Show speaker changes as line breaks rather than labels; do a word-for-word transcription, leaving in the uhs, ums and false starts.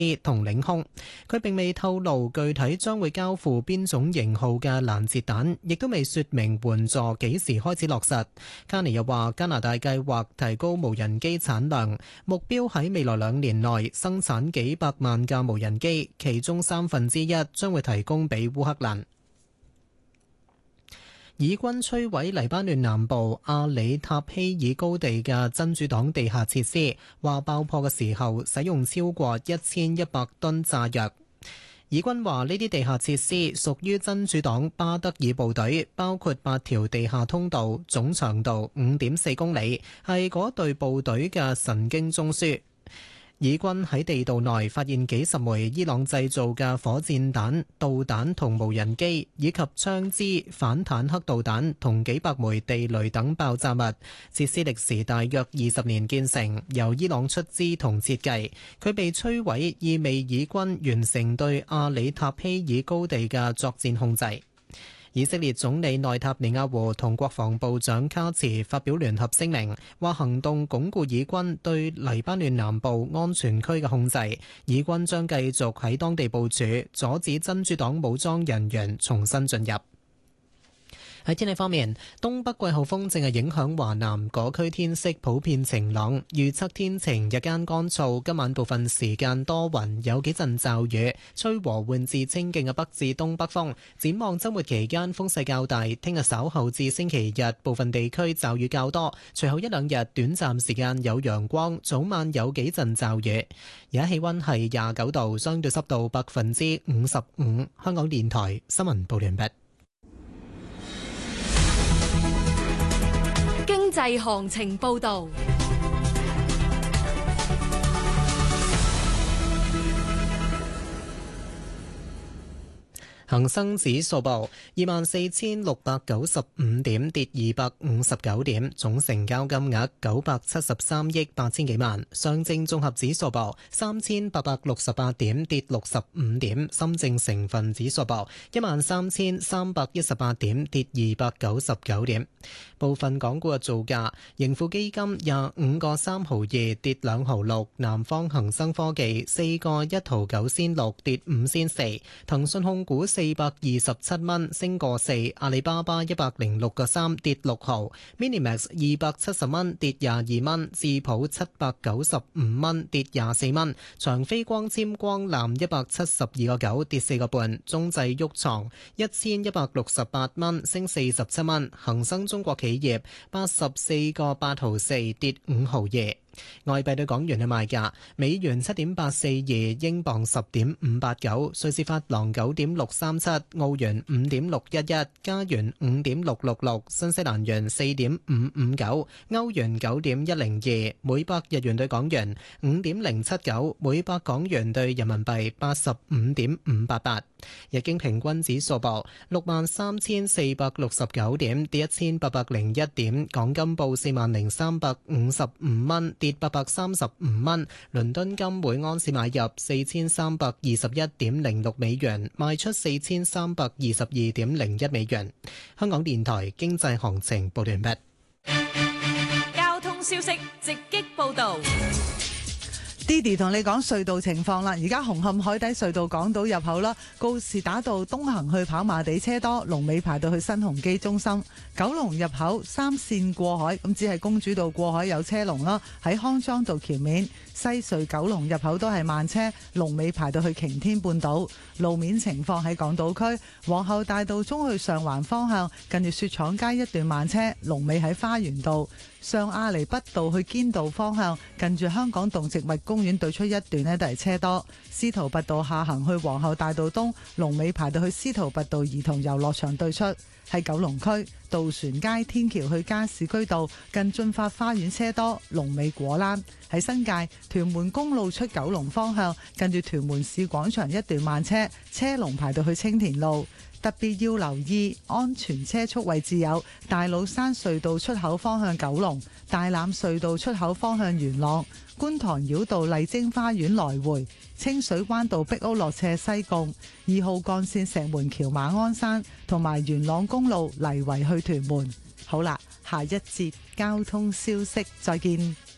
同領空。佢並未透露具體將會交付邊種型號嘅攔截彈，亦都未說明援助幾時開始落實。卡尼又話，加拿大計劃提高無人機產量，目標喺未來兩年內生產幾百萬架無人機，其中三分之一將會提供俾烏克蘭。以軍摧毀黎巴嫩南部阿里塔希爾高地嘅真主黨地下設施，話爆破嘅時候使用超過一千一百噸炸藥。以軍話呢啲地下設施屬於真主黨巴德爾部隊，包括八條地下通道，總長度五點四公里，係嗰隊部隊嘅神經中樞。以軍喺地道內發現幾十枚伊朗製造嘅火箭彈、導彈同無人機，以及槍支、反坦克導彈同幾百枚地雷等爆炸物。設施歷時大約二十年建成，由伊朗出資同設計。佢被摧毀，意味以軍完成對阿里塔希爾高地嘅作戰控制。以色列總理內塔尼亞胡同國防部長卡茨發表聯合聲明，話行動鞏固以軍對黎巴嫩南部安全區嘅控制，以軍將繼續喺當地部署，阻止真主黨武裝人員重新進入。喺天氣方面，東北季候風正係影響華南，嗰區天色普遍晴朗，預測天晴，日間乾燥，今晚部分時間多雲，有幾陣驟雨，吹和緩至清勁嘅北至東北風。展望週末期間風勢較大，聽日稍後至星期日部分地區驟雨較多，隨後一兩日短暫時間有陽光，早晚有幾陣驟雨。而家氣溫係廿九度，相對濕度百分之五十五。香港電台新聞報完畢。
經濟行情報道。
恒生指數報二萬四千六百九十五點，跌二百五十九點，總成交金額九百七十三億八千幾萬。上證綜合指數報三千八百六十八點，跌六十五點。深證成分指數報一萬三千三百一十八點，跌二百九十九點。部分港股嘅造價：盈富基金廿五個三毫二，跌兩毫六；南方恒生科技四個一毫九仙六，跌五仙四；騰訊控股四百二十七蚊，升個四；阿里巴巴一百零六個三，跌六毫； Minimax 二百七十蚊，跌廿二蚊；智普七百九十五蚊，跌廿四蚊；長飛光纖光纜一百七十二個九，跌四個半；中製鬱藏一千一百六十八蚊，升四十七蚊；恒生中國企業八十四個八毫四，跌五毫二。外幣對港元嘅賣價：美元七點八四二，英鎊十點五八九，瑞士法郎九點六三七，澳元五點六一一，加元五點六六六，新西蘭元四點五五九，歐元九點一零二，每百日元對港元五點零七九，每百港元對人民幣八十五點五八八。日經平均指數報六萬三千四百六十九點，跌一千八百零一點。港金報四萬零三百五十五蚊，跌八百三十五蚊。倫敦金每盎司買入四千三百二十一點零六美元，賣出四千三百二十二點零一美元。香港電台經濟行情報完畢。
交通消息直擊報道。
Didi 同你講隧道情況啦，而家紅磡海底隧道港島入口啦，告士打道東行去跑馬地車多，龍尾排到去新鴻基中心；九龍入口三線過海，咁只係公主道過海有車龍啦，喺康莊道橋面；西隧九龍入口都係慢車，龍尾排到去擎天半島。路面情況喺港島區皇后大道中去上環方向，近住雪廠街一段慢車，龍尾喺花園道；上亞厘畢道去堅道方向，近住香港動植物公園對出一段呢都係車多。司徒拔道下行去皇后大道東，龍尾排到去司徒拔道兒童遊樂場對出。喺九龍區渡船街天橋去加士居道近駿發花園車多，龍尾果欄。喺新界屯門公路出九龍方向，近住屯門市廣場一段慢車，車龍排到去青田路。特別要留意安全車速位置有大老山隧道出口方向九龍、大欖隧道出口方向元朗、觀塘繞道麗晶花園來回、清水灣道壁屋落斜西貢、二號幹線石門橋馬鞍山同埋元朗公路泥圍去屯門。好啦，下一節交通消息再見。